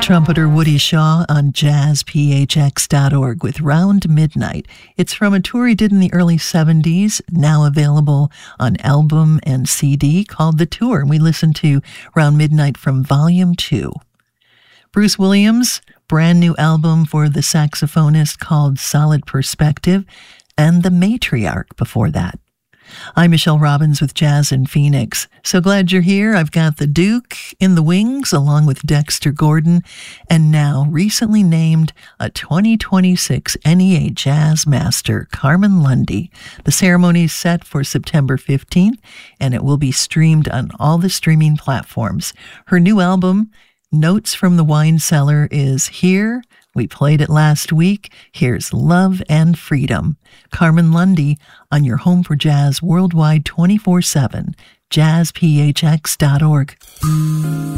Trumpeter Woody Shaw on jazzphx.org with Round Midnight. It's from a tour he did in the early 70s, now available on album and CD, called The Tour. We listened to Round Midnight from Volume 2. Bruce Williams, brand new album for the saxophonist called Solid Perspective, and The Matriarch before that. I'm Michelle Robbins with Jazz in Phoenix. So glad you're here. I've got the Duke in the wings along with Dexter Gordon, and now recently named a 2026 NEA Jazz Master, Carmen Lundy. The ceremony is set for September 15th, and it will be streamed on all the streaming platforms. Her new album, Notes from the Wine Cellar, is here. We played it last week. Here's Love and Freedom. Carmen Lundy on your home for jazz worldwide 24/7. jazzphx.org.